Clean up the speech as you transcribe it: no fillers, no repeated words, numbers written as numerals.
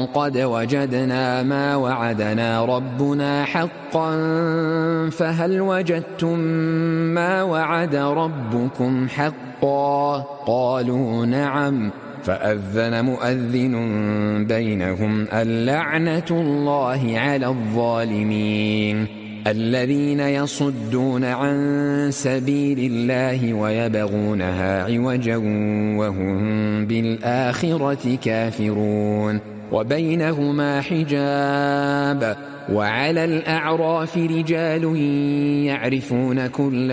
قد وجدنا ما وعدنا ربنا حقا فهل وجدتم ما وعد ربكم حقا قالوا نعم فأذن مؤذن بينهم اللعنة الله على الظالمين الذين يصدون عن سبيل الله ويبغونها عوجا وهم بالآخرة كافرون وبينهما حجاب وعلى الأعراف رجال يعرفون كلا